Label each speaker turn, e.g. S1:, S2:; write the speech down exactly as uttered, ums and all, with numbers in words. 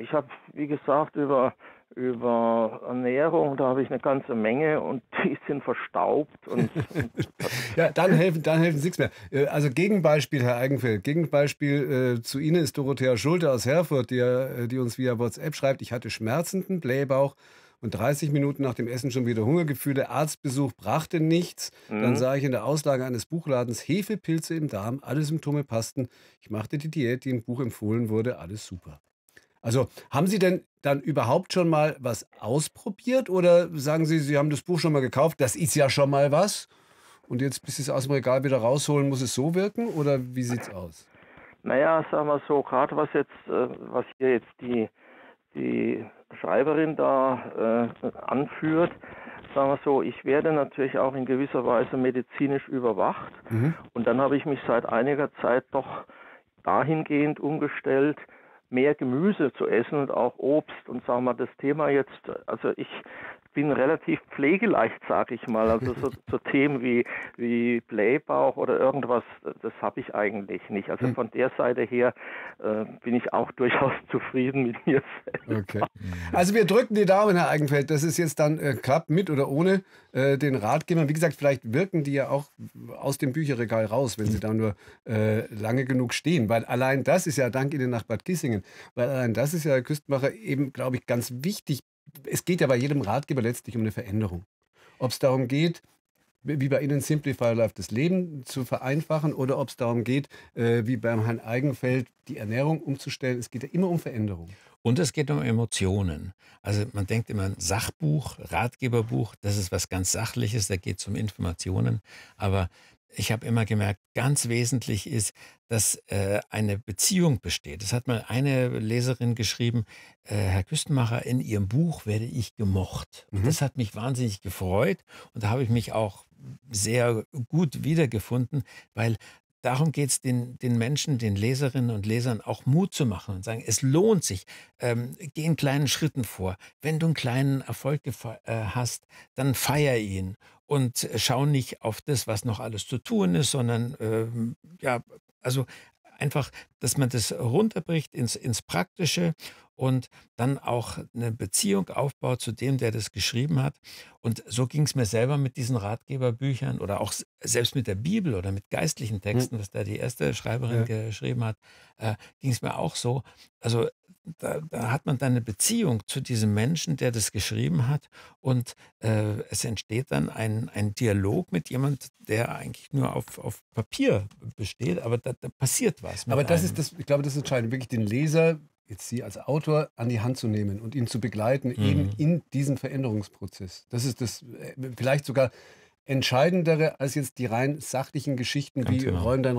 S1: ich habe, wie gesagt, über über Ernährung, da habe ich eine ganze Menge und die sind verstaubt und und
S2: Ja, dann helfen dann helfen nix mehr. Äh, also Gegenbeispiel, Herr Eigenfeld. Gegenbeispiel, äh, zu Ihnen ist Dorothea Schulte aus Herford, die ja äh, die uns via WhatsApp schreibt: „Ich hatte schmerzenden Blähbauch und dreißig Minuten nach dem Essen schon wieder Hungergefühle. Arztbesuch brachte nichts. Dann
S1: mhm.
S2: sah ich in der Auslage eines Buchladens Hefepilze im Darm. Alle Symptome passten. Ich machte die Diät, die im Buch empfohlen wurde. Alles super.“ Also, haben Sie denn dann überhaupt schon mal was ausprobiert oder sagen Sie, Sie haben das Buch schon mal gekauft, das ist ja schon mal was und jetzt, bis Sie es aus dem Regal wieder rausholen, muss es so wirken oder wie sieht's aus?
S1: Na ja, sagen wir so, gerade was jetzt äh, was hier jetzt die die Schreiberin da äh, anführt, sagen wir so, ich werde natürlich auch in gewisser Weise medizinisch überwacht
S2: Mhm.
S1: und dann habe ich mich seit einiger Zeit doch dahingehend umgestellt, mehr Gemüse zu essen und auch Obst und sagen wir das Thema jetzt, also ich bin relativ pflegeleicht, sage ich mal, also so, so Themen wie wie Blähbauch oder irgendwas, das habe ich eigentlich nicht. Also
S2: Hm,
S1: von der Seite her äh, bin ich auch durchaus zufrieden mit mir
S2: okay.
S1: selber.
S3: Mhm.
S2: Also, wir drücken die Daumen, Herr Eigenfeld, dass es jetzt dann, äh, klappt, mit oder ohne, äh, den Ratgebern. Wie gesagt, vielleicht wirken die ja auch aus dem Bücherregal raus, wenn sie da nur, äh, lange genug stehen. Weil allein das ist ja dank Ihnen nach Bad Kissingen, weil allein das ist ja, Herr Küstenmacher, eben, glaube ich, ganz wichtig. Es geht ja bei jedem Ratgeber letztlich um eine Veränderung. Ob es darum geht, wie bei Ihnen Simplify Life das Leben zu vereinfachen oder ob es darum geht, äh, wie beim Herrn Eigenfeld die Ernährung umzustellen. Es geht ja immer um Veränderung.
S3: Und es geht um Emotionen. Also man denkt immer, ein Sachbuch, Ratgeberbuch, das ist was ganz Sachliches, da geht es um Informationen. Aber ich habe immer gemerkt, ganz wesentlich ist, dass äh, eine Beziehung besteht. Es hat mal eine Leserin geschrieben, äh, Herr Küstenmacher, in Ihrem Buch werde ich gemocht. Und
S2: Mhm.
S3: das hat mich wahnsinnig gefreut. Und da habe ich mich auch sehr gut wiedergefunden, weil darum geht es den, den Menschen, den Leserinnen und Lesern auch Mut zu machen und sagen, es lohnt sich. Ähm, geh in kleinen Schritten vor. Wenn du einen kleinen Erfolg gefe- äh, hast, dann feier ihn und äh, schau nicht auf das, was noch alles zu tun ist, sondern ähm, ja, also einfach, dass man das runterbricht ins, ins Praktische und dann auch eine Beziehung aufbaut zu dem, der das geschrieben hat. Und so ging es mir selber mit diesen Ratgeberbüchern oder auch s- selbst mit der Bibel oder mit geistlichen
S2: Mhm.
S3: Texten, was da die erste Schreiberin
S2: Ja.
S3: geschrieben hat, äh, ging es mir auch so. Also da, da hat man dann eine Beziehung zu diesem Menschen, der das geschrieben hat. Und äh, es entsteht dann ein, ein Dialog mit jemand, der eigentlich nur auf, auf Papier besteht, aber da, da passiert was
S2: Aber
S3: mit
S2: das ist
S3: einem.
S2: das, ich glaube, das ist entscheidend, wirklich den Leser, jetzt Sie als Autor, an die Hand zu nehmen und ihn zu begleiten, eben
S3: Mhm.
S2: in diesem Veränderungsprozess. Das ist das äh, vielleicht sogar Entscheidendere als jetzt die rein sachlichen Geschichten
S3: Ganz
S2: wie
S3: genau.
S2: „Räum dein